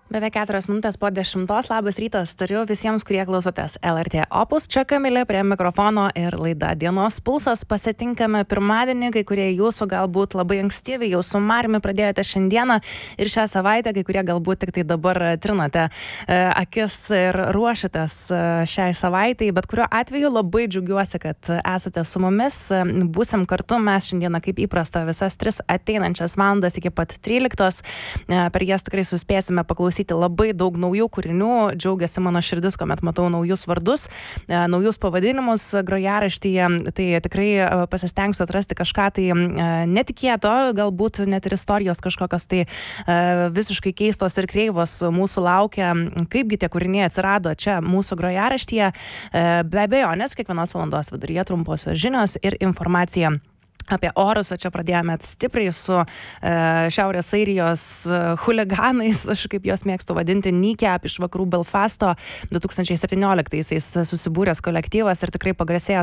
Beveik 4 minutės po 10. Labas rytas, turiu visiems, kurie klausotės LRT Opus. Čia Kamilė prie mikrofono ir laida Dienos pulsas. Pasitinkame pirmadienį, kai kurie jūsų galbūt labai ankstyviai jau su Mariumi pradėjote šiandieną ir šią savaitę, kai kurie galbūt tik tai dabar trinate akis ir ruošiatės šiai savaitai. Bet kuriuo atveju labai džiaugiuosi, kad esate su mumis. Būsim kartu mes šiandieną kaip įprasta visas 3 ateinančias valandas iki pat 13. Per jas tikrai suspėsime paklausyti labai daug naujų kūrinių. Džiaugiasi mano širdis, kuomet matau naujus vardus, naujus pavadinimus grojaraštyje. Tai tikrai pasistengsiu atrasti kažką tai netikėto, galbūt net ir istorijos kažkokios tai visiškai keistos ir kreivos mūsų laukia. Kaipgi tie kūriniai atsirado čia mūsų grojaraštyje. Be abejonės, kiekvienos valandos viduryje trumposios žinios ir informacija apie orus, o čia pradėjome stipriai su Šiaurės Airijos chuliganais, aš kaip juos mėgstu vadinti, Kneecap iš vakarų Belfasto. 2017-aisiais susibūręs kolektyvas ir tikrai pagarsėjęs